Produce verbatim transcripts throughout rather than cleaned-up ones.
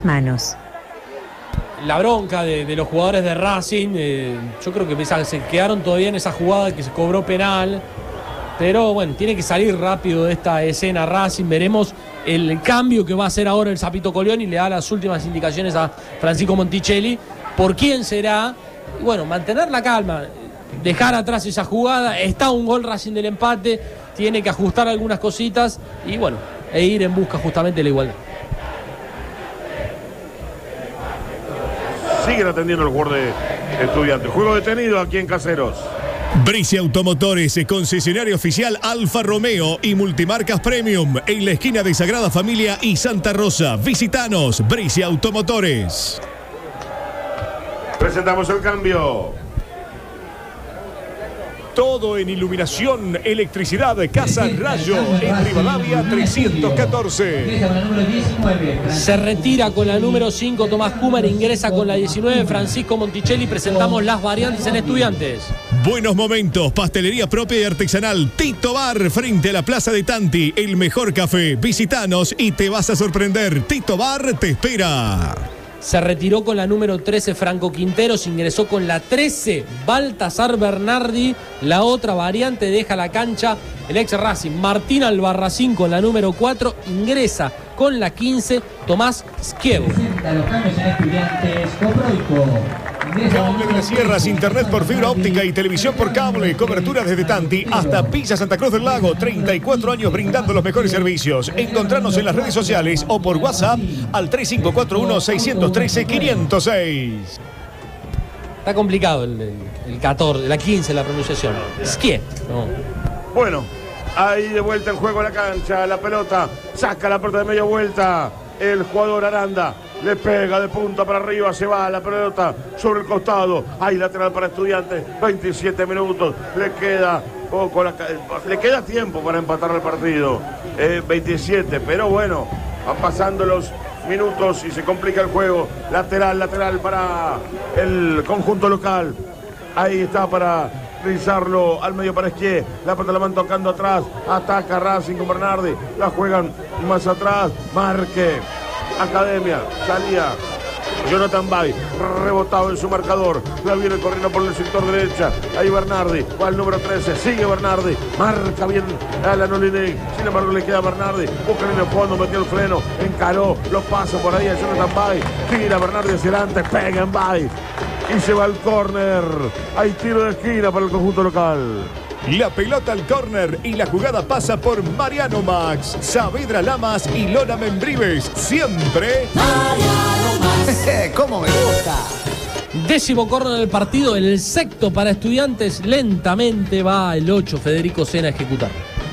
Manos. La bronca de, de los jugadores de Racing, eh, yo creo que se quedaron todavía en esa jugada que se cobró penal, pero bueno, tiene que salir rápido de esta escena Racing. Veremos el cambio que va a hacer ahora el Sapito Colioni, le da las últimas indicaciones a Francisco Monticelli, por quién será, y bueno, mantener la calma, dejar atrás esa jugada, está un gol Racing del empate, tiene que ajustar algunas cositas y bueno, e ir en busca justamente de la igualdad. Siguen atendiendo el jugador de Estudiantes. Juego detenido aquí en Caseros. Brici Automotores, concesionario oficial Alfa Romeo y Multimarcas Premium en la esquina de Sagrada Familia y Santa Rosa. Visítanos, Brici Automotores. Presentamos el cambio. Todo en iluminación, electricidad, Casa Rayo, en Rivadavia trescientos catorce. Se retira con la número cinco Tomás Kumar, ingresa con la diecinueve Francisco Monticelli. Presentamos las variantes en Estudiantes. Buenos momentos, pastelería propia y artesanal Tito Bar, frente a la Plaza de Tanti, el mejor café. Visítanos y te vas a sorprender. Tito Bar te espera. Se retiró con la número trece Franco Quinteros, ingresó con la trece Baltasar Bernardi. La otra variante deja la cancha el ex Racing Martín Albarracín con la número cuatro, ingresa con la quince Tomás Schievo. Cable de las Sierras, internet por fibra óptica y televisión por cable. Cobertura desde Tanti hasta Villa Santa Cruz del Lago. treinta y cuatro años brindando los mejores servicios. Encontrarnos en las redes sociales o por WhatsApp al tres cinco cuatro uno, seis uno tres, cinco cero seis. Está complicado el, el, el catorce, la quince la pronunciación. Schievo. No. Bueno, ahí de vuelta el juego a la cancha. La pelota saca la pelota de media vuelta. El jugador Aranda le pega de punta para arriba, se va la pelota sobre el costado. Hay lateral para Estudiantes, veintisiete minutos. Le queda poco, la, le queda tiempo para empatar el partido. Eh, veintisiete, pero bueno, van pasando los minutos y se complica el juego. Lateral, lateral para el conjunto local. Ahí está para realizarlo al medio para Esquié. La pelota la van tocando atrás. Ataca Racing con Bernardi. La juegan más atrás. Marque. Academia. Salía Jonathan Bay, rebotado en su marcador. La viene corriendo por el sector derecha. Ahí Bernardi, va al número trece. Sigue Bernardi, marca bien a la Nolinek. Sin embargo le queda a Bernardi. Busca en el fondo, metió el freno. Encaró, lo pasa por ahí a Jonathan Bay. Tira Bernardi hacia adelante, pega en Bay. Y se va al córner. Hay tiro de esquina para el conjunto local. La pelota al córner y la jugada pasa por Mariano Max, Saavedra Lamas y Lona Membrives. Siempre Mariano Max. ¿Cómo me gusta? Décimo córner del partido, el sexto para Estudiantes. Lentamente va el ocho Federico Sena a ejecutar.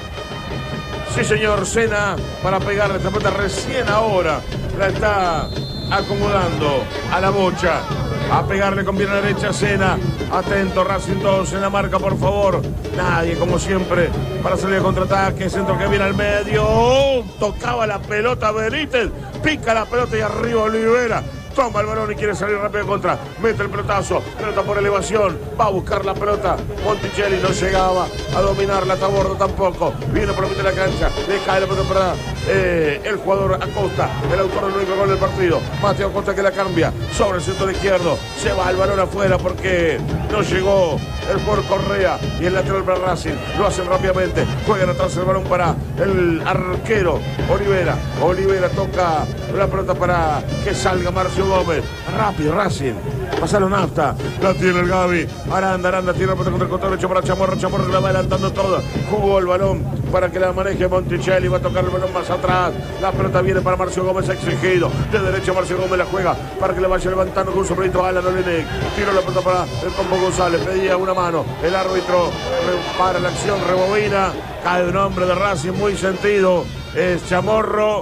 Sí, señor, Sena para pegarle esta pelota recién ahora. La está acomodando a la bocha. A pegarle con bien a la derecha Sena. Atento, Racing todos en la marca, por favor. Nadie, como siempre, para salir de contraataque. Centro que viene al medio. Oh, tocaba la pelota Benítez. Pica la pelota y arriba Olivera. Toma el balón y quiere salir rápido de contra. Mete el pelotazo. Pelota por elevación. Va a buscar la pelota. Monticelli no llegaba a dominarla. Taborda tampoco. Viene por la mitad de la cancha. Le cae la pelota para eh, el jugador Acosta. El autor del único gol del partido. Mateo Acosta que la cambia. Sobre el sector izquierdo. Se va el balón afuera porque no llegó el jugador Correa. Y el lateral para Racing. Lo hacen rápidamente. Juegan atrás el balón para el arquero Olivera. Olivera toca la pelota para que salga Marcio Gómez. Rápido Racing. Pasaron nafta. La tiene el Gaby. Aranda, Aranda tiene la pelota contra el control derecho para Chamorro. Chamorro que la va adelantando toda. Jugó el balón para que la maneje Monticelli. Va a tocar el balón más atrás. La pelota viene para Marcio Gómez exigido. De derecha Marcio Gómez la juega para que le vaya levantando con un sombrerito a Alan Olinek. Tiro la pelota para el Pombo González. Pedía una mano. El árbitro para la acción, rebobina. Cae un hombre de Racing muy sentido. Es Chamorro.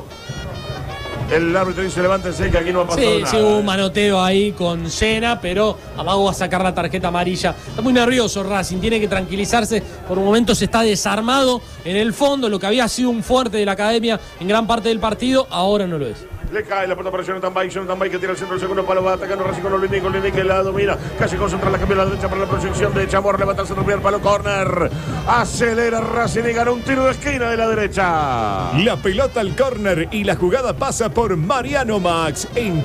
El árbitro dice levántense que aquí no ha pasado sí, nada. Sí, hubo un manoteo ahí con Sena, pero Amago va a sacar la tarjeta amarilla. Está muy nervioso Racing, tiene que tranquilizarse. Por un momento se está desarmado en el fondo. Lo que había sido un fuerte de la academia en gran parte del partido, ahora no lo es. Le cae la pelota para Jonathan Bay. Jonathan Bay que tira el centro del segundo palo. Va atacando Racing con Olinic. Olinic que la domina. Casi concentra la cambio a la derecha para la proyección de Chamorro. Levanta el centro primer palo. Corner. Acelera Racing y gana un tiro de esquina de la derecha. La pelota al córner y la jugada pasa por Mariano Max. En